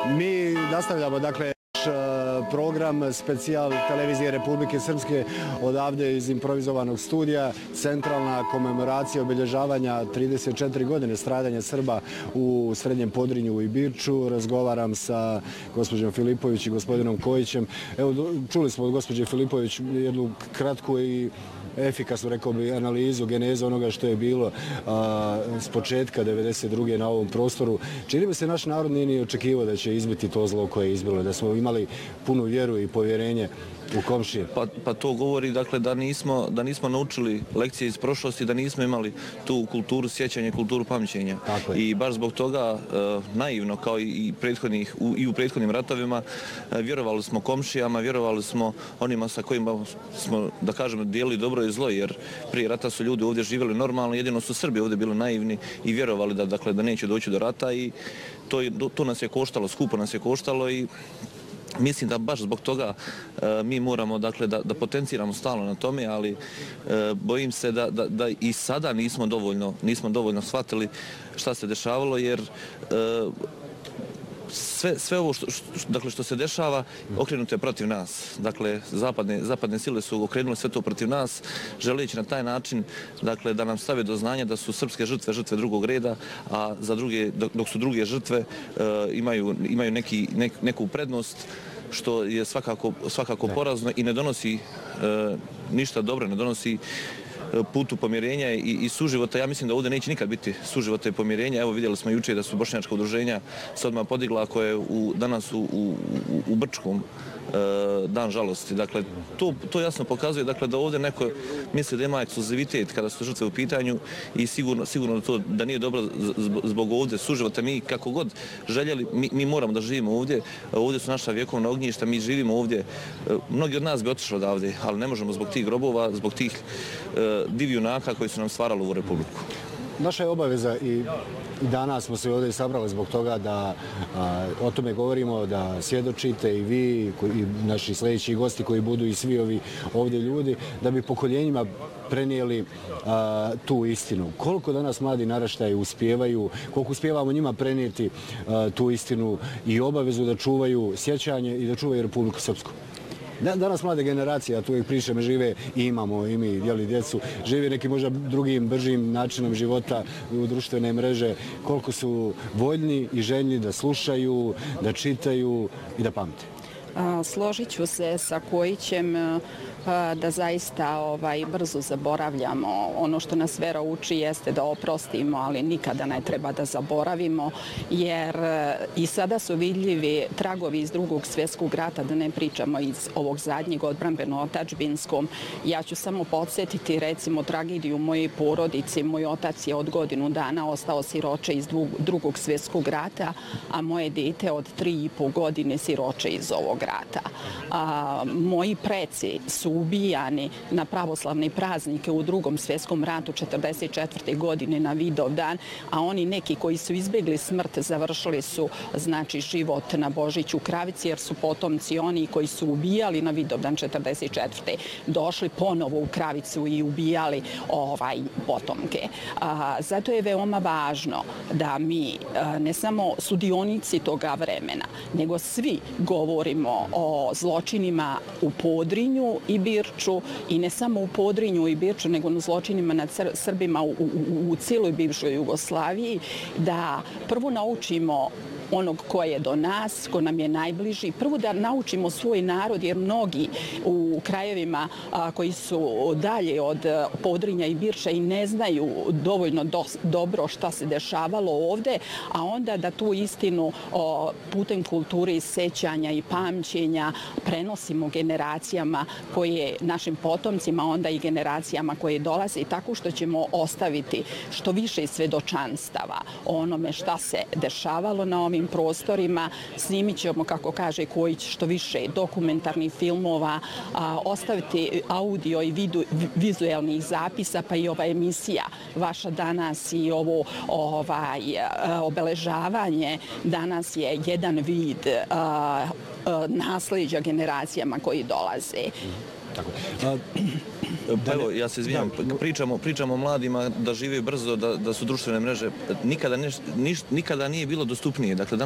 Mi nastavljamo, dakle, program specijal televizije Republike Srpske odavde iz improvizovanog studija. Centralna komemoracija obilježavanja 34 godine stradanja Srba u Srednjem Podrinju i Birču. Razgovaram sa gospođom Filipović i gospodinom Kojićem. Evo, čuli smo od gospođe Filipović jednu kratku i efikasnu, rekao bi, analizu, genezu onoga što je bilo s početka 92. na ovom prostoru. Čini mi se naš narod nije ni očekivao da će izbiti to zlo koje je izbilo, da smo imali punu vjeru i povjerenje u komšije. Pa to govori, dakle, da nismo naučili lekcije iz prošlosti, da nismo imali tu kulturu sjećanja, kulturu pamćenja. I baš zbog toga naivno, kao i u prethodnim ratovima, vjerovali smo komšijama, vjerovali smo onima sa kojima smo, da kažemo, dijelili dobro i zlo, jer prije rata su ljudi ovdje živjeli normalno, jedino su Srbi ovdje bili naivni i vjerovali da neće doći do rata, i to nas je koštalo, skupo nas je koštalo, i mislim da baš zbog toga mi moramo, dakle, da potenciramo stalno na tome, ali bojim se da i sada nismo dovoljno shvatili šta se dešavalo, jer sve ovo što se dešava okrenuto je protiv nas. Dakle, zapadne sile su okrenule sve to protiv nas, želeći na taj način, dakle, da nam stave do znanja da su srpske žrtve drugog reda, a za druge, dok su druge žrtve imaju neku prednost, što je svakako porazno i ne donosi ništa dobro, ne donosi putu pomirenja i suživota. Ja mislim da ovdje neće nikad biti suživota i pomirenja. Evo, vidjeli smo jučer da su bošnjačka udruženja se odmah podigla, koje je danas u Brčkom dan žalosti. Dakle, to jasno pokazuje, dakle, da ovdje neko misli da ima ekskluzivitet kada su žrtve u pitanju, i sigurno da nije dobro zbog ovdje suživota. Mi kako god željeli, mi moramo da živimo ovdje. Ovdje su naša vjekovna ognjišta, mi živimo ovdje. Mnogi od nas bi otišli odavde, ali ne možemo zbog tih grobova, zbog tih divjunaka koji su nam stvarali ovu republiku. Naša je obaveza, i danas smo se ovdje sabrali zbog toga da o tome govorimo, da svjedočite i vi i naši sljedeći gosti koji budu, i svi ovi ovdje ljudi, da bi pokoljenjima prenijeli tu istinu. Koliko danas mladi naraštaji uspijevaju, koliko uspijevamo njima prenijeti tu istinu i obavezu da čuvaju sjećanje i da čuvaju Republiku Srpsku. Danas mlade generacije, a tu uvijek pričamo, žive, i imamo i mi, djecu, žive nekim možda drugim, bržim načinom života u društvene mreže. Koliko su voljni i željni da slušaju, da čitaju i da pamte. Složit ću se sa Kojićem da zaista brzo zaboravljamo. Ono što nas vera uči jeste da oprostimo, ali nikada ne treba da zaboravimo, jer i sada su vidljivi tragovi iz Drugog svjetskog rata, da ne pričamo iz ovog zadnjeg odbrambeno-otadžbinskom. Ja ću samo podsjetiti, recimo, tragediju moje porodice. Moj otac je od godinu dana ostao siroče iz Drugog svjetskog rata, a moje dete od 3,5 godine siroče iz ovog rata. Moji preci su ubijani na pravoslavne praznike u Drugom svjetskom ratu 1944. godine na Vidovdan, a oni neki koji su izbjegli smrt završili su, znači, život na Božiću Kravici, jer su potomci oni koji su ubijali na Vidovdan 1944. došli ponovo u Kravicu i ubijali potomke. Zato je veoma važno da mi ne samo sudionici toga vremena, nego svi govorimo o zločinima u Podrinju i Birču, i ne samo u Podrinju i Birču, nego na zločinima nad Srbima u cijeloj bivšoj Jugoslaviji, da prvo naučimo onog ko je do nas, ko nam je najbliži. Prvo da naučimo svoj narod, jer mnogi u krajevima koji su dalje od Podrinja i Birča i ne znaju dovoljno dobro šta se dešavalo ovde, a onda da tu istinu putem kulture i sećanja i pamćenja prenosimo generacijama koje, našim potomcima, onda i generacijama koje dolaze, i tako što ćemo ostaviti što više svedočanstava o onome šta se dešavalo na ovim prostorima. Snimit ćemo, kako kaže Kojić, što više dokumentarnih filmova, ostaviti audio i vizuelnih zapisa, pa i ova emisija vaša danas i ovo obeležavanje danas je jedan vid nasleđa generacijama koji dolaze. Evo, ja se izvinjam, pričamo o mladima da žive brzo, da su društvene mreže. Nikada nije bilo dostupnije. Dakle,